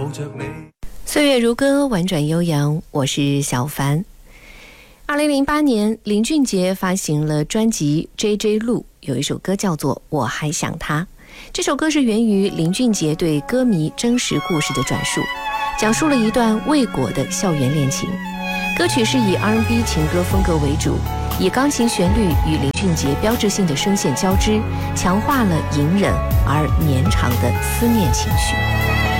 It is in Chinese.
岁月如歌，婉转悠扬，我是小凡。2008年，林俊杰发行了专辑《JJ 路》，有一首歌叫做《我还想他》。这首歌是源于林俊杰对歌迷真实故事的转述，讲述了一段未果的校园恋情。歌曲是以 R&B 情歌风格为主，以钢琴旋律与林俊杰标志性的声线交织，强化了隐忍而绵长的思念情绪。